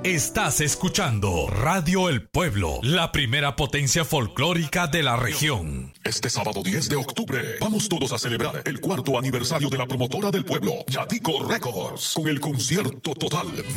Estás escuchando Radio El Pueblo, la primera potencia folclórica de la región. Este sábado 10 de octubre vamos todos a celebrar el 4º aniversario de la promotora del pueblo, Yatico Records, con el concierto total